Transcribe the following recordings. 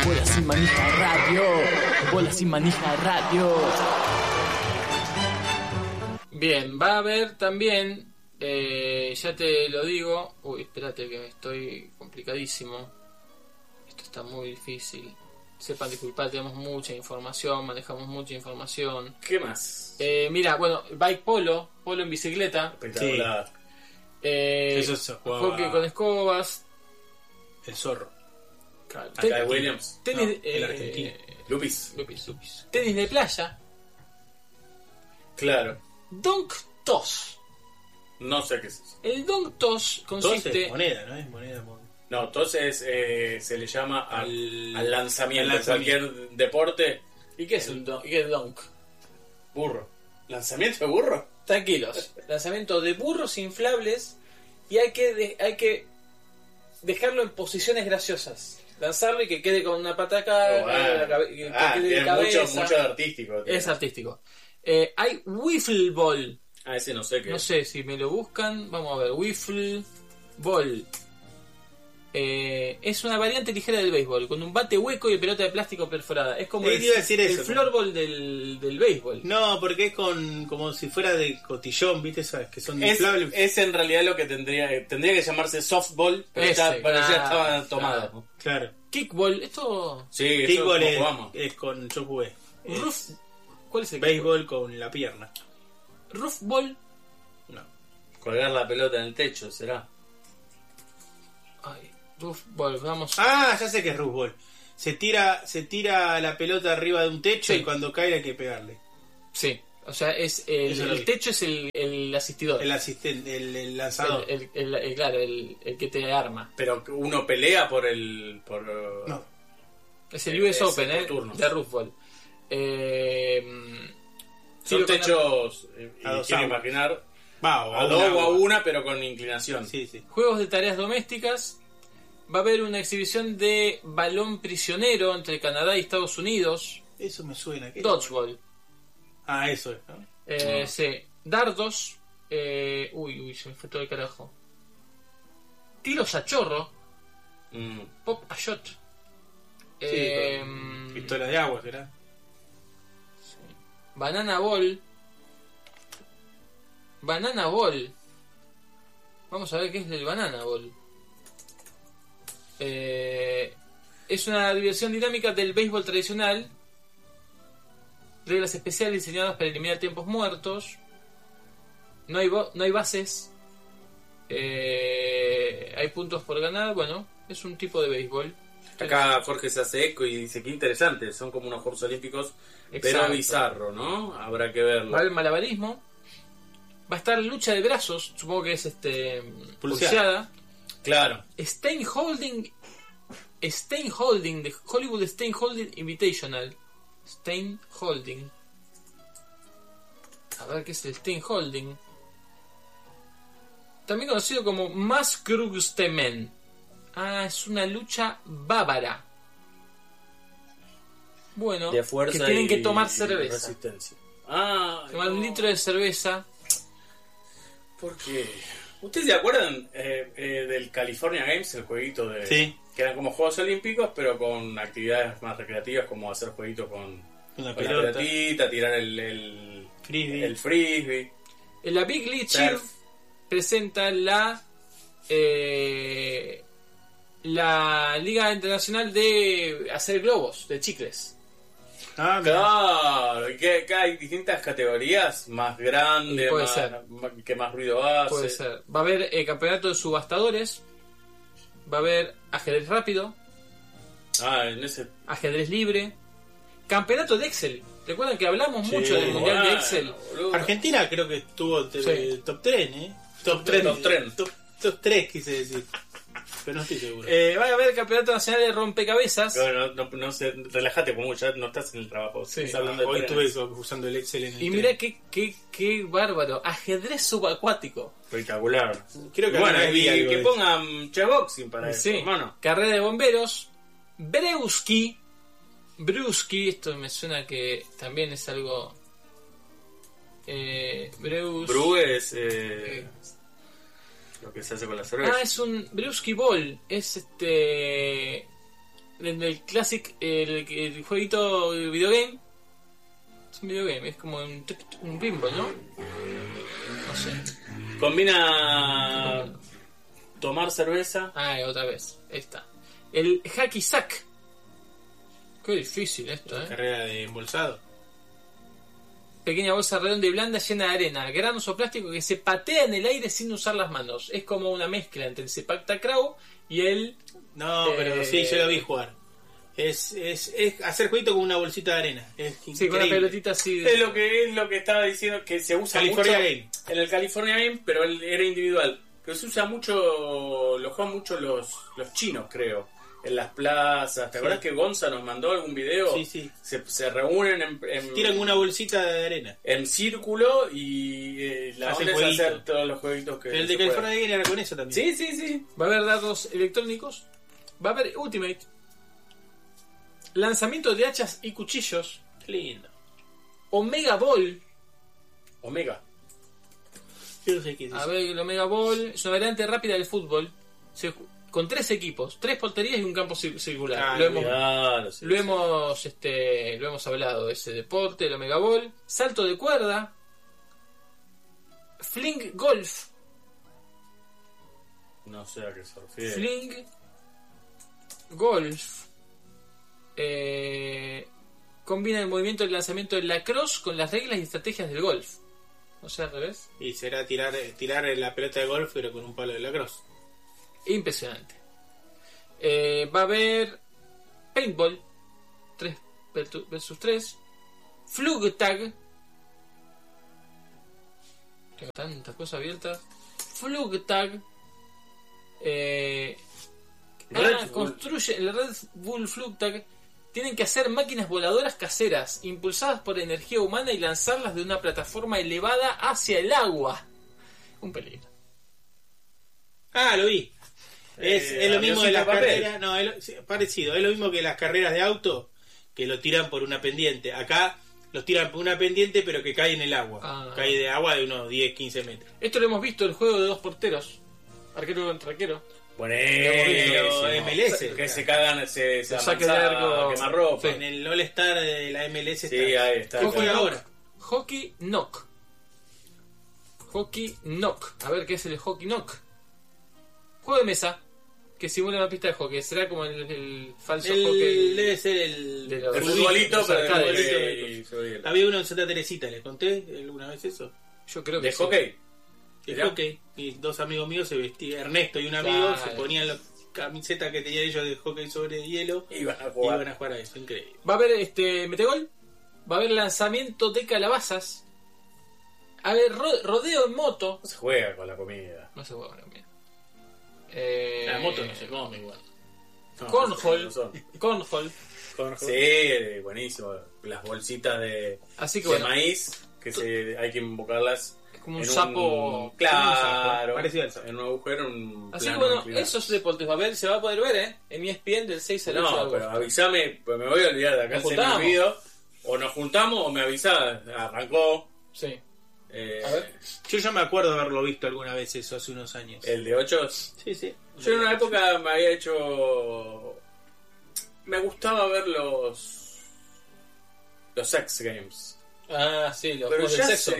Bola sin manija radio. Bola sin manija radio. Bien, va a haber también, ya te lo digo. Uy, espérate que estoy complicadísimo. Esto está muy difícil. Sepan disculpar, tenemos mucha información, manejamos mucha información. ¿Qué más? Mira, bueno, bike polo en bicicleta. Espectacular. Sí. Eso se jugaba. Hockey con escobas. El zorro. Claro, Acá de Williams. tenis, No, el argentino. Lupis. Lupis. Tenis de playa. Claro. Dunk Toss. No sé qué es eso. El Dunk Toss consiste... Entonces, moneda, ¿no? Es moneda. No, entonces se le llama al lanzamiento de cualquier deporte. ¿Y qué es un dunk? ¿Y qué es dunk? Burro. ¿Lanzamiento de burro? Tranquilos. Lanzamiento de burros inflables y hay que dejarlo en posiciones graciosas. Lanzarlo y que quede con una pata acá, que quede de tiene cabeza. mucho de artístico. Es artístico. Hay Wiffle Ball. Ese no sé qué. No sé si me lo buscan. Vamos a ver. Wiffle Ball. Es una variante ligera del béisbol, con un bate hueco y pelota de plástico perforada. Es como Iba a decir el eso, floorball del béisbol. No, porque es como si fuera de cotillón, ¿viste? ¿Sabes? Que son inflables. Es en realidad lo que tendría que llamarse softball, pero ya estaba tomado. Claro. Kickball, esto... Sí, Kickball eso jugamos. es con... Yo jugué. ¿Cuál es el Béisbol con la pierna. Roofball? No. Colgar la pelota en el techo, ¿será? Ay, roofball, vamos. Ah, ya sé que es rúgbol. Se tira la pelota arriba de un techo Sí. y cuando cae hay que pegarle. Sí, o sea, es Eso lo el vi. techo es el asistidor. El asistente, el lanzador. Claro, el que te arma. Pero uno pelea por No. Es el US Es Open, por turnos. de roofball. son tiro con techos, a dos quiero aguas. imaginar, Va, o a dos o a una, pero con inclinación. Sí, sí. juegos de tareas domésticas. Va a haber una exhibición de balón prisionero entre Canadá y Estados Unidos. Eso me suena. ¿Qué? Dodgeball. Ah, eso es, ¿no? Sí. Dardos. Uy, se me fue todo el carajo. Tiros a chorro. Pop a shot. Con pistola de agua, ¿será? Banana Ball. Banana Ball. Vamos a ver qué es el Banana Ball. Es una diversión dinámica del béisbol tradicional. Reglas especiales diseñadas para eliminar tiempos muertos. No hay bases. Hay puntos por ganar. Bueno, es un tipo de béisbol. Acá Jorge se hace eco y dice que interesante, son como unos Juegos Olímpicos, Exacto. pero bizarro, ¿no? Habrá que verlo. Va a haber malabarismo. Va a estar lucha de brazos. Supongo que es pulseada. Claro. Stein Holding, de Hollywood Stein Holding Invitational. Stein Holding. A ver qué es el Stein Holding. También conocido como Maskrugstemen. Ah, es una lucha bávara. Bueno, De fuerza que tienen y- que tomar y cerveza. resistencia. Tomar un litro de cerveza. ¿Por qué? ¿Ustedes se acuerdan del California Games, el jueguito de... Sí. Que eran como Juegos Olímpicos, pero con actividades más recreativas, como hacer jueguitos con Una con la pelota. pelotita, tirar el Frisbee. frisbee. En la Big League Cheer Surf. presenta la Liga Internacional de hacer globos, de chicles. Ah, mirá. Claro, y que hay distintas categorías, más grande, Y puede más, ser. que más ruido hace. Puede ser. Va a haber campeonato de subastadores. Va a haber ajedrez rápido. En ese... Ajedrez libre. Campeonato de Excel. ¿Recuerdan que hablamos Sí, mucho del mundial de bueno, Excel? boludo. Argentina creo que estuvo Sí. top 3, ¿eh? Top Top 3. Top 3 quise decir. Pero no estoy seguro. Va a haber campeonato nacional de rompecabezas. No sé, relájate, como ya no estás en el trabajo. Sí. Estás hablando de Hoy trenes. estuve usando el Excel en el Y tren. mirá qué bárbaro. Ajedrez subacuático. Espectacular. Creo que Bueno, alguna vez vi y algo que de pongan chessboxing para eso, Sí. hermano. Carrera de bomberos. Brewski. Esto me suena que también es algo. Brew es lo que se hace con la cerveza. Es un Brewski Ball. Es en el Classic, el jueguito el videogame. Es un videogame, es como un pinball, ¿no? No sé. Combina tomar cerveza. Otra vez. Ahí está. El Hacky Sack. Qué difícil esto, Carrera de embolsado. Pequeña bolsa redonda y blanda llena de arena, granos o plástico que se patea en el aire sin usar las manos. Es como una mezcla entre el Sepactacraw y el... No, pero sí, yo lo vi jugar. Es hacer jueguito con una bolsita de arena. Es Sí, con una pelotita así Es lo que estaba diciendo, que se usa California mucho Game. en el California Game, pero era individual. Pero se usa mucho, lo juegan mucho los chinos, creo, en las plazas. ¿Te acuerdas que Gonza nos mandó algún video? Sí. Se reúnen Tiran una bolsita de arena. en círculo y la Hacen onda es jueguito. hacer todos los jueguitos que El de se California pueden. Game era con eso también. Sí. Va a haber dados electrónicos. Va a haber Ultimate. Lanzamiento de hachas y cuchillos. Qué lindo. Omega Ball. Omega. Yo no sé qué es A eso. ver, el Omega Ball es una variante rápida del fútbol. Con 3 equipos, 3 porterías y un campo circular. Ah, lo hemos Claro, sí, Lo hemos hablado de ese deporte, el Omega Ball, salto de cuerda, fling golf, No sé a qué se refiere. fling golf, combina el movimiento del lanzamiento del lacrosse con las reglas y estrategias del golf. O sea, al revés. Y será tirar la pelota de golf, pero con un palo de lacrosse. Impresionante. Va a haber paintball, 3 versus 3, Flugtag. Tengo tantas cosas abiertas. Flugtag. Construye el Red Bull Flugtag. Tienen que hacer máquinas voladoras caseras, impulsadas por energía humana y lanzarlas de una plataforma elevada hacia el agua. Un peligro. Ah, lo vi. Es lo mismo avioncito de las de papel. carreras. No, sí, parecido. Es lo mismo que las carreras de auto, que lo tiran por una pendiente. Acá los tiran por una pendiente, pero que cae en el agua. Ah. Cae de agua de unos 10-15 metros. Esto lo hemos visto, el juego de 2 porteros. Arquero contra arquero. Buenísimo. MLS. Que se cagan, se Los saques de arco. quemarropa. Sí. En el All-Star de la MLS está. Sí, ahí está. ¿Cómo juega Knock. ahora? Hockey Knock. Hockey Knock. A ver qué es el Hockey Knock. Juego de mesa que simula una pista de hockey. Será como el falso hockey. Debe ser el de los- El futbolito, los pero el arcades. hockey sobre hielo. Había uno en Santa Teresita, ¿les conté alguna vez eso? Yo creo que ¿De sí. hockey? El Mirá. hockey. Y 2 amigos míos se vestían, Ernesto y un amigo, Claro. se ponían la camiseta que tenían ellos de hockey sobre hielo Iban a y jugar. iban a jugar a eso, increíble. Va a haber metegol. Va a haber lanzamiento de calabazas. A ver, rodeo en moto. No se juega con la comida. No sé, bueno, mira. La moto no se come igual. No, Cornhole. no son. Cornhole. Sí, buenísimo. Las bolsitas de Así que de bueno, maíz, que hay que invocarlas. es como un en sapo. Claro. Parecido al sapo. En un agujero, un Así que plano bueno, inclinado. esos deportes se va a poder ver, en ESPN del 6 al 8 de No, agosto. pero avísame, pues me voy a olvidar de acá, Nos se me juntamos. olvido. O nos juntamos o me avisás. Arrancó. Sí. eh, A ver. Yo ya me acuerdo de haberlo visto alguna vez eso hace unos años. El de 8. Sí, sí. Yo en una época me había hecho. Me gustaba ver los X Games. Ah, sí, los Pero juegos ya del sexo.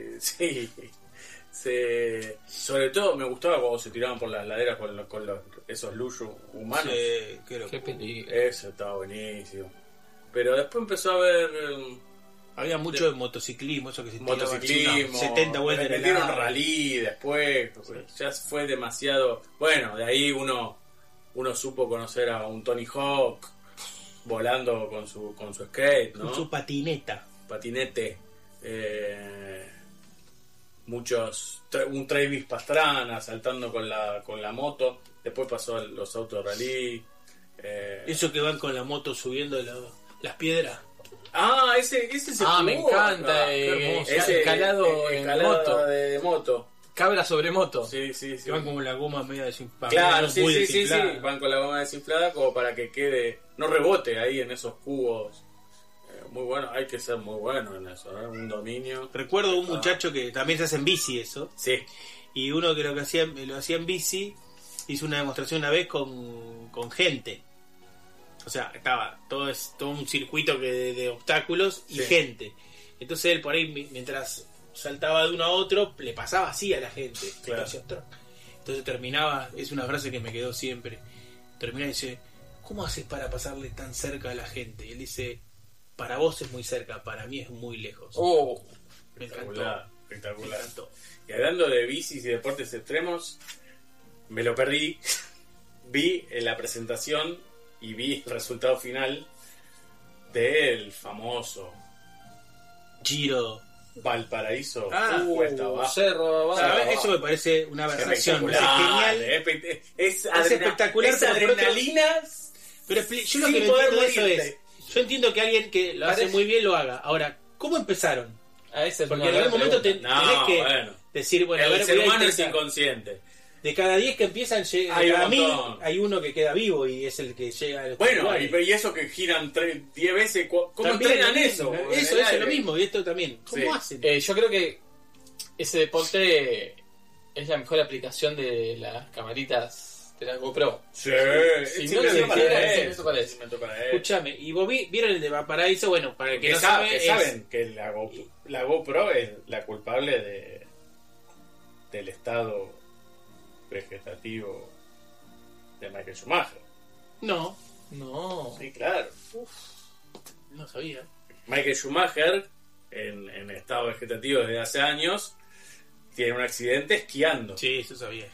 sobre todo me gustaba cuando se tiraban por las laderas con esos luyos humanos. Sí, creo Qué que peligro. Eso estaba buenísimo. Pero después empezó a haber había mucho de motociclismo, eso que se tiraban así motociclismo, unas 70 vueltas en el metieron aire. rally después, ya fue demasiado. Bueno, de ahí uno supo conocer a un Tony Hawk volando con su skate, ¿no? Con su patineta. Patinete. Un Travis Pastrana saltando con la moto. Después pasó a los autos de rally. Eso que van con la moto subiendo las piedras. Ese se Ah, me jugó encanta, acá. Qué hermoso. escalado en moto. de moto. Cabra sobre moto. Sí. Que van como la goma media desinflada. Claro, muy sí. desinflada. Van con la goma desinflada como para que quede, no rebote ahí en esos cubos. Muy bueno, hay que ser muy bueno en eso, ¿no? Un dominio. Recuerdo un muchacho que también se hace en bici eso. Sí. Y uno que lo hacía en bici hizo una demostración una vez con gente. o sea, estaba todo un circuito de obstáculos y gente. Entonces él por ahí, mientras saltaba de uno a otro, le pasaba así a la gente. Claro. Entonces terminaba, es una frase que me quedó siempre, termina y dice, ¿cómo haces para pasarle tan cerca a la gente? Y él dice, para vos es muy cerca, para mí es muy lejos. Me encantó. Espectacular. Y hablando de bicis y deportes extremos, me lo perdí. Vi en la presentación y vi el resultado final del famoso Giro Valparaíso. Cuesta abajo. Cerro abajo. ¿Sabes? Eso me parece una aberración. Es Espectacular. genial. Es espectacular. Es adrenalina. Pero yo lo Sin que no poder entiendo de eso morirte. es, yo entiendo que alguien que lo hace muy bien lo haga. Ahora, ¿cómo empezaron? A ese Porque en algún momento tenés que decir, bueno, a ver, el ser voy a humano es intentar. inconsciente. De cada 10 que empiezan, Hay un cada 1000 montón. hay uno que queda vivo y es el que llega a los Bueno, lugares. y eso que giran 10 veces, ¿cómo También entrenan lo eso? mismo. En Eso el es lo aire. mismo, y esto también. ¿Cómo Sí. hacen? Yo creo que ese deporte es la mejor aplicación de las camaritas de la GoPro. Sí, Si es no invento para existiera, eso, es invento para es eso. invento para eso. Escúchame, y vos vieron el de Valparaíso, bueno, para el que no sabe, que es- saben que la GoPro es la culpable del estado vegetativo de Michael Schumacher. No, No. Sí, claro. no sabía. Michael Schumacher, en estado vegetativo desde hace años, tiene un accidente esquiando. Sí, eso sabía.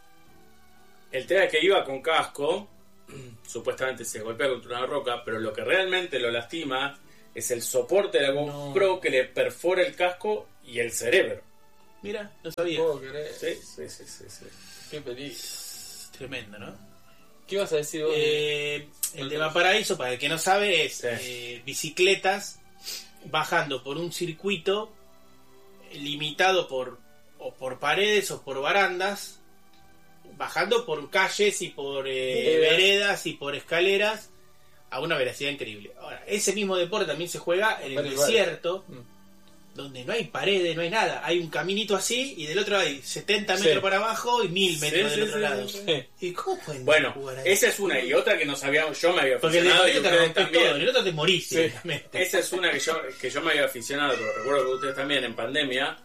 El tema es que iba con casco, supuestamente se golpea contra una roca, pero lo que realmente lo lastima es el soporte de la GoPro que le perfora el casco y el cerebro. Mira, no sabía. ¿Puedo creer? Sí. Qué peligro. Tremendo, ¿no? ¿Qué ibas a decir vos? El de Valparaíso, para el que no sabe, es Sí. bicicletas bajando por un circuito limitado por paredes o por barandas, bajando por calles y por veredas y por escaleras a una velocidad increíble. Ahora, ese mismo deporte también se juega en el Vale, desierto, vale. donde no hay paredes, no hay nada. Hay un caminito así y del otro hay 70 metros para abajo y 1000 metros del otro lado. ¿Y cómo pueden Bueno, jugar ahí? esa es una. Y otra que no sabíamos, yo me había Porque en el aficionado y otro te ustedes rompes todo, en también. el otro te morís directamente. Esa es una que yo me había aficionado, pero recuerdo que ustedes también en pandemia.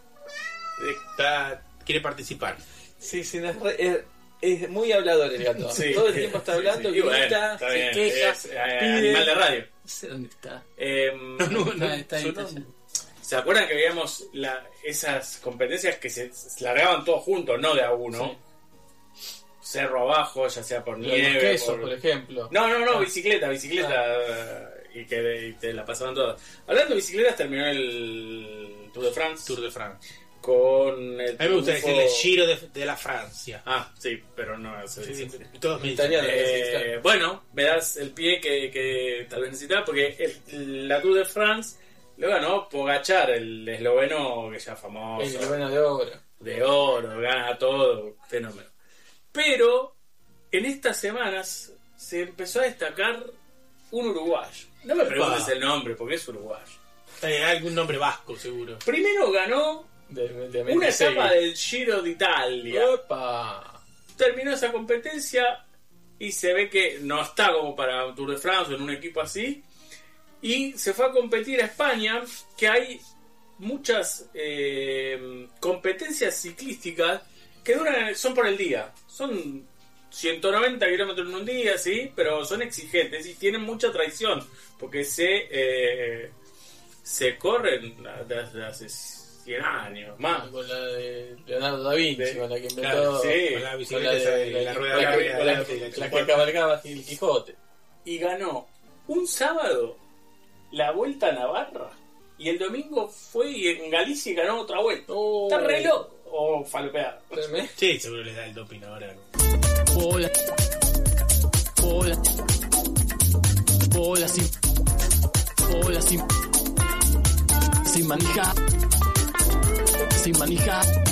Quiere participar. Sí, es muy hablador el gato. Sí. Todo el tiempo está hablando, Sí, bueno, grita, está se bien, queja, es, animal de radio. No sé dónde está. Está ahí, sonó. está allá. ¿Se acuerdan que veíamos esas competencias que se largaban todos juntos, no de a uno? Cerro abajo, ya sea por Lo de nieve. los quesos, por ejemplo. No, bicicleta. Y que te la pasaban todas. Hablando de bicicletas, terminó el Tour de France. Con el A mí me gusta triunfo- decir el Giro de la Francia. Ah, sí, pero no se dice así. Todos me dicen. Italiano. Bueno, me das el pie que tal vez necesitaba, porque la Tour de France lo ganó Pogačar, el esloveno que ya famoso. El esloveno de oro. De oro, gana todo, fenómeno. Pero en estas semanas se empezó a destacar un uruguayo. No me preguntes el nombre, porque es uruguayo. Hay algún nombre vasco, seguro. Primero ganó De una etapa del Giro de Italia. Opa. Terminó esa competencia y se ve que no está como para un Tour de France o en un equipo así. Y se fue a competir a España, que hay muchas competencias ciclísticas que son por el día. Son 190 kilómetros en un día, sí, pero son exigentes y tienen mucha traición, porque se corren desde hace 100 años más. Con la de Leonardo da Vinci, con la que inventó. Claro, sí. Con la Con bicicleta la esa de de la rueda de la la que- rueda con la adelante y la que- la chupó. que cabalgaba el Quijote. Y ganó un sábado la Vuelta a Navarra y el domingo fue y en Galicia y ganó otra vuelta. Oh. Está re loco. O falopeado. Tremendo. Sí, seguro les da el doping ahora. Bola, bola, bola sin manija,